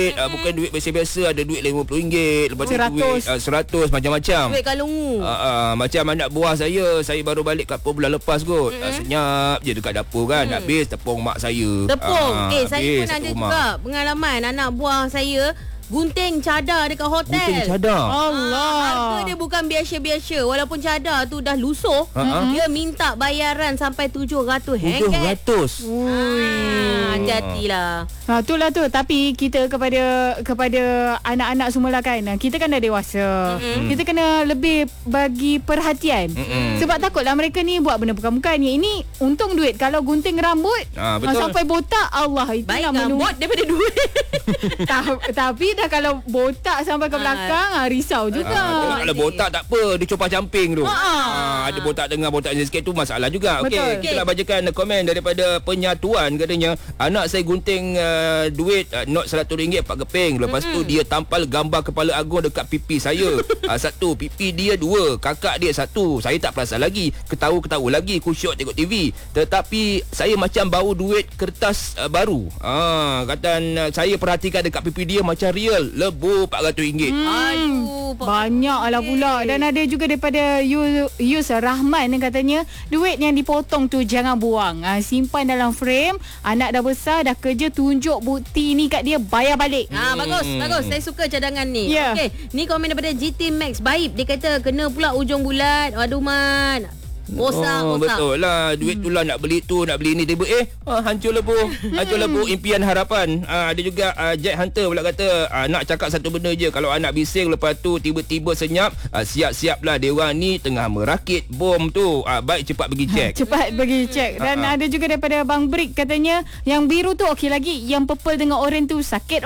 duit bukan duit biasa-biasa, ada duit RM50, lepas tu duit 100 macam-macam. Duit kalungu. Macam anak buah saya baru balik kat bulan lepas kot. Senyap je dekat dapur kan. Habis tepung mak saya. Tepung. Saya pun ada juga pengalaman anak buah saya gunting cadar dekat hotel. Gunting cadar. Allah. Harga dia bukan biasa-biasa. Walaupun cadar tu dah lusuh, dia minta bayaran sampai RM700. 700. Hati-hatilah. Itulah tu. Tapi kita kepada anak-anak semualah kan, kita kan dah dewasa. Kita kena lebih bagi perhatian. Sebab takutlah mereka ni buat benda bukan-bukan. Ini untung duit. Kalau gunting rambut sampai botak, Allah, itu baik rambut daripada duit. Tapi dah kalau botak sampai ke belakang, risau juga. Kalau botak tak apa, dia copah camping tu. Ada botak tengah, botak sikit tu masalah juga. Okey, kita nak bacakan komen daripada Penyatuan. Katanya anak saya gunting duit not RM100 4 keping. Lepas tu dia tampal gambar kepala Agong dekat pipi saya. Satu, pipi dia 2, kakak dia 1. Saya tak perasan lagi, ketawa-ketawa lagi, kusyuk tengok TV. Tetapi saya macam bau duit kertas baru. Kata saya perhatikan dekat pipi dia macam real, lebu RM400. Aduh, banyak lah pula. Dan ada juga daripada Yus Rahman yang katanya duit yang dipotong tu jangan buang, simpan dalam frame. Anak dah besar, dah kerja, tunjuk bukti ni kat dia, bayar balik. Bagus. Saya suka cadangan ni. Yeah. Okey, ni komen daripada GT Max Baib. Dia kata kena pula ujung bulan. Aduh man, Osak. Betul lah. Duit tu lah nak beli tu, nak beli ni, tiba hancur lebu impian harapan. Ada juga Jack Hunter pula kata nak cakap satu benda je. Kalau anak bising lepas tu tiba-tiba senyap, siap-siaplah dia orang ni tengah merakit bom tu. Baik cepat pergi cek. Cepat pergi cek. Dan ada juga daripada Bang Brick katanya yang biru tu okey lagi, yang purple dengan orange tu sakit.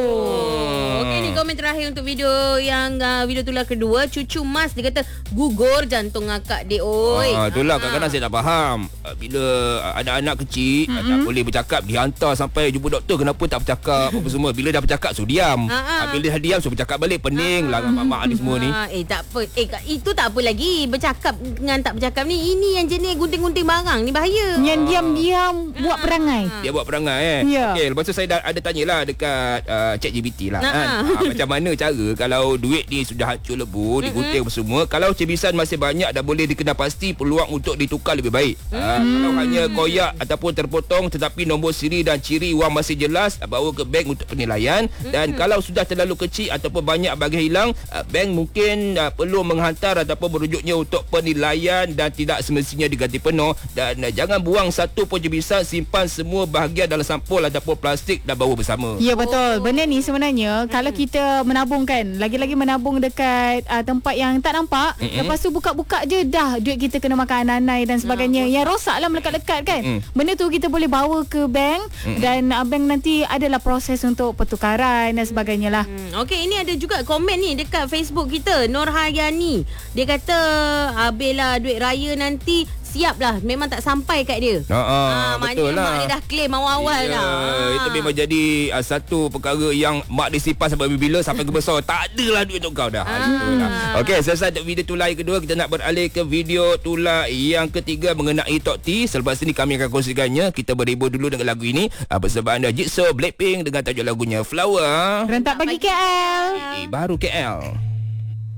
Okey, ni komen terakhir untuk video yang video tular kedua. Cucu Mas dia kata gugur jantung akak dia. Itulah kadang-kadang saya tak faham. Bila ada anak kecil tak boleh bercakap, dihantar sampai jumpa doktor, kenapa tak bercakap apa semua. Bila dah bercakap suruh diam. Bila dah diam suruh bercakap balik, pening lah mak-mak ni semua ni. Tak apa. Itu tak apa lagi. Bercakap dengan tak bercakap ni, ini yang jenis gunting-gunting barang ni bahaya. Yang diam-diam buat perangai. Dia buat perangai Okey, lepas tu saya ada tanyalah dekat ChatGPT lah macam mana cara kalau duit ni sudah hancur lebu, digunting apa semua, kalau cebisan masih banyak dan boleh dikenal pasti, peluang untuk ditukar lebih baik. Kalau hanya koyak ataupun terpotong tetapi nombor siri dan ciri wang masih jelas, bawa ke bank untuk penilaian. Dan kalau sudah terlalu kecil ataupun banyak bahagian hilang, bank mungkin perlu menghantar ataupun merujuknya untuk penilaian dan tidak semestinya diganti penuh. Dan jangan buang satu pun cebisan, simpan semua bahagian dalam sampul ataupun plastik dan bawa bersama. Ya betul. Benda ni sebenarnya kalau kita menabung kan, lagi-lagi menabung dekat tempat yang tak nampak, lepas tu buka-buka je dah duit kita kena makan ananai dan sebagainya, yang rosak lah melekat-lekat kan. Benda tu kita boleh bawa ke bank dan bank nanti adalah proses untuk pertukaran dan sebagainya lah. Okey, ini ada juga komen ni dekat Facebook kita. Nur Hayani, dia kata habislah duit raya nanti, siap lah, memang tak sampai kat dia. Betul lah. Mak dia dah claim awal-awal dah. Itu memang jadi satu perkara yang mak dia simpan sampai bila sampai ke besar, tak adalah duit untuk kau dah. Okey, selesai untuk video tular yang kedua, kita nak beralih ke video tular yang ketiga mengenai Tok T. Selepas ini kami akan kongsikannya. Kita berhibur dulu dengan lagu ini bersama anda Jigsaw Blackpink dengan tajuk lagunya Flower. Rentak bagi KL. Baru KL.